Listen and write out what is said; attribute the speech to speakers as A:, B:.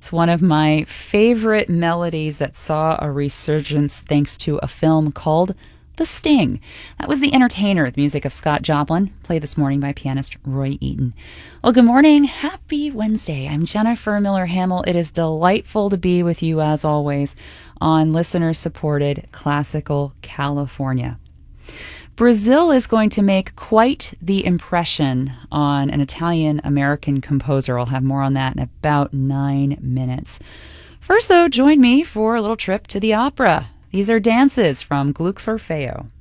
A: It's one of my favorite melodies that saw a resurgence thanks to a film called The Sting. That was The Entertainer, the music of Scott Joplin, played this morning by pianist Roy Eaton. Well, good morning. Happy Wednesday. I'm Jennifer Miller Hamill. It is delightful to be with you, as always, on listener-supported Classical California. Brazil is going to make quite the impression on an Italian-American composer. I'll have more on that in about 9 minutes. First, though, join me for a little trip to the opera. These are dances from Gluck's Orfeo.